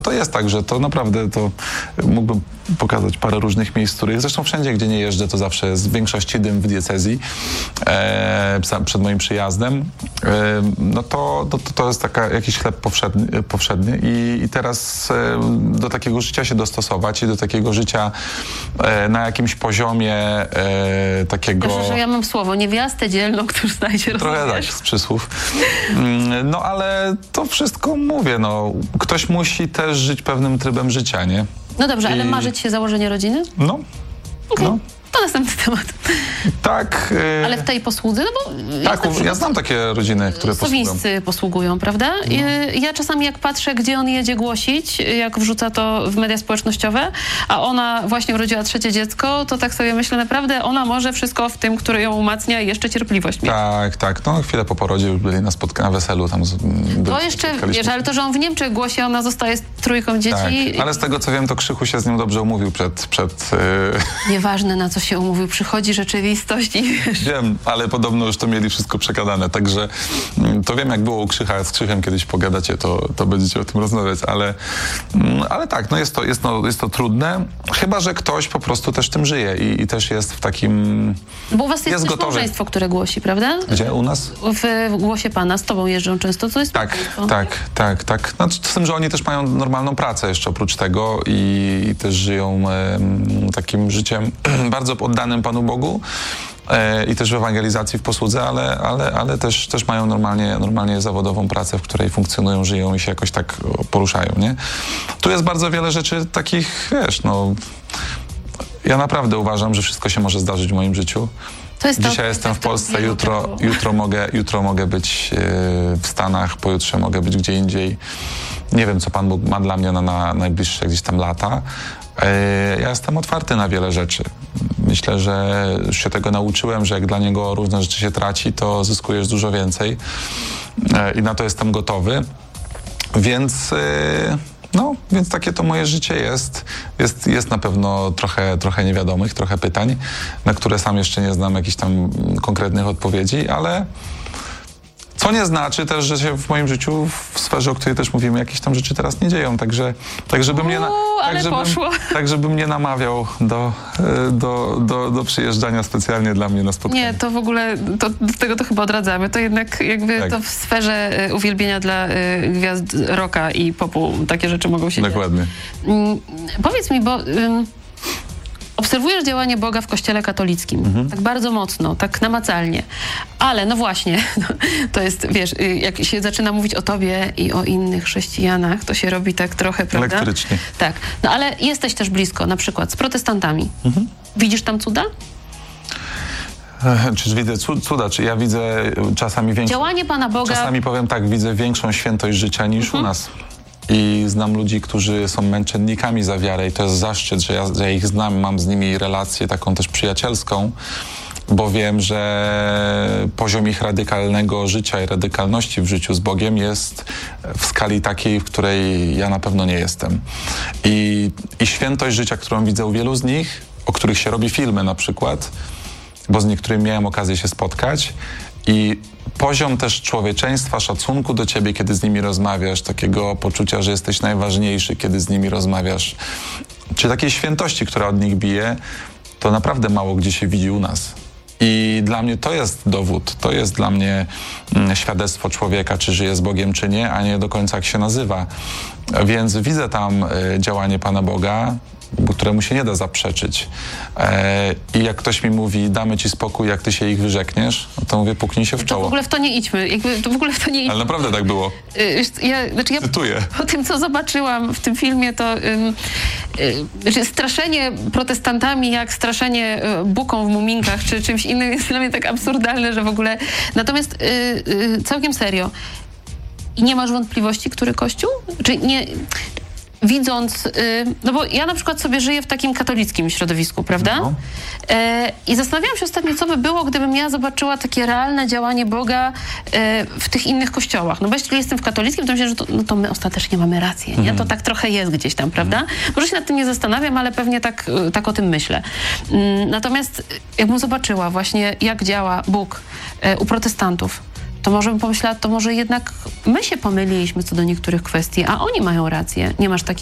To jest tak, że to naprawdę to mógłbym pokazać parę różnych miejsc, których zresztą wszędzie, gdzie nie jeżdżę, to zawsze jest w większości dym w diecezji przed moim przyjazdem. No to jest jakiś chleb powszedni i teraz do takiego życia się dostosować i do takiego życia na jakimś poziomie takiego... Proszę, że ja mam słowo, niewiastę dzielną, któż znajdzie trochę rozumiesz. tak, z przysłów. No ale to wszystko mówię, no ktoś musi też żyć pewnym trybem życia, nie? No dobrze, ale marzyć się założenie rodziny? No. Okay. No. To następny temat. Tak. Ale w tej posłudze, no bo... Tak, ja znam takie rodziny, które posługują. Sowińscy posługują, prawda? No. Ja czasami jak patrzę, gdzie on jedzie głosić, jak wrzuca to w media społecznościowe, a ona właśnie urodziła 3. dziecko, to tak sobie myślę, naprawdę ona może wszystko w tym, który ją umacnia i jeszcze cierpliwość mieć. Tak. No chwilę po porodzie już byli na spotkaniu, na weselu tam. To jeszcze, wiesz, ale to, że on w Niemczech głosi, ona zostaje z 3 dzieci. Tak, ale z tego co wiem, to Krzychu się z nim dobrze umówił przed Nieważne, na co się umówił, przychodzi rzeczywistość i wiesz... Wiem, ale podobno już to mieli wszystko przegadane, także to wiem, jak było u Krzycha, z Krzychem kiedyś pogadacie, to będziecie o tym rozmawiać, ale tak, no jest to trudne, chyba że ktoś po prostu też tym żyje i też jest w takim... Bo u was jest też gotowy. Małżeństwo, które głosi, prawda? Gdzie? U nas? W Głosie Pana, z tobą jeżdżą często, co jest... Tak. No, z tym, że oni też mają normalną pracę jeszcze oprócz tego i też żyją takim życiem bardzo oddanym Panu Bogu i też w ewangelizacji, w posłudze, ale też mają normalnie zawodową pracę, w której funkcjonują, żyją i się jakoś tak poruszają, nie? Tu jest bardzo wiele rzeczy takich, wiesz, no... Ja naprawdę uważam, że wszystko się może zdarzyć w moim życiu. Dzisiaj jestem w Polsce, jutro mogę być w Stanach, pojutrze mogę być gdzie indziej. Nie wiem, co Pan Bóg ma dla mnie na najbliższe gdzieś tam lata. Ja jestem otwarty na wiele rzeczy. Myślę, że już się tego nauczyłem, że jak dla Niego różne rzeczy się traci, to zyskujesz dużo więcej. I na to jestem gotowy. Więc takie to moje życie jest. Jest na pewno trochę niewiadomych, trochę pytań, na które sam jeszcze nie znam jakichś tam konkretnych odpowiedzi, ale co nie znaczy też, że się w moim życiu, w sferze, o której też mówimy, jakieś tam rzeczy teraz nie dzieją. Żebym nie namawiał do przyjeżdżania specjalnie dla mnie na spotkanie. Nie, to w ogóle, do tego to chyba odradzamy. To jednak jakby to w sferze uwielbienia dla gwiazd rocka i popu takie rzeczy mogą się dziać. Dokładnie. Powiedz mi, bo... Obserwujesz działanie Boga w Kościele katolickim, tak bardzo mocno, tak namacalnie, ale no właśnie, to jest, wiesz, jak się zaczyna mówić o tobie i o innych chrześcijanach, to się robi tak trochę, prawda? Elektrycznie. Tak, no ale jesteś też blisko, na przykład z protestantami. Widzisz tam cuda? Czyż widzę cuda, czy ja widzę czasami większą... Działanie Pana Boga... Czasami powiem tak, widzę większą świętość życia niż u nas. I znam ludzi, którzy są męczennikami za wiarę i to jest zaszczyt, że ja ich znam, mam z nimi relację taką też przyjacielską, bo wiem, że poziom ich radykalnego życia i radykalności w życiu z Bogiem jest w skali takiej, w której ja na pewno nie jestem. I świętość życia, którą widzę u wielu z nich, o których się robi filmy na przykład, bo z niektórymi miałem okazję się spotkać, i poziom też człowieczeństwa, szacunku do ciebie, kiedy z nimi rozmawiasz, takiego poczucia, że jesteś najważniejszy, kiedy z nimi rozmawiasz, czy takiej świętości, która od nich bije, to naprawdę mało gdzie się widzi u nas. I dla mnie to jest dowód, to jest dla mnie świadectwo człowieka, czy żyje z Bogiem, czy nie, a nie do końca jak się nazywa. Więc widzę tam działanie Pana Boga, któremu się nie da zaprzeczyć. I jak ktoś mi mówi, damy ci spokój, jak ty się ich wyrzekniesz, to mówię, puknij się w czoło. To w ogóle w to nie idźmy. Ale naprawdę tak było. Ja cytuję. Po tym, co zobaczyłam w tym filmie, to straszenie protestantami jak straszenie buką w muminkach czy czymś innym jest dla mnie tak absurdalne, że w ogóle... Natomiast całkiem serio. I nie masz wątpliwości, który kościół? Czy nie... Widząc, no bo ja na przykład sobie żyję w takim katolickim środowisku, prawda? No. I zastanawiałam się ostatnio, co by było, gdybym ja zobaczyła takie realne działanie Boga w tych innych kościołach. No bo jeśli jestem w katolickim, to myślę, że to my ostatecznie mamy rację, nie? To tak trochę jest gdzieś tam, prawda? Może się nad tym nie zastanawiam, ale pewnie tak o tym myślę. Natomiast jakbym zobaczyła właśnie, jak działa Bóg u protestantów, to może bym pomyślała, to może jednak my się pomyliliśmy co do niektórych kwestii, a oni mają rację. Nie masz takiej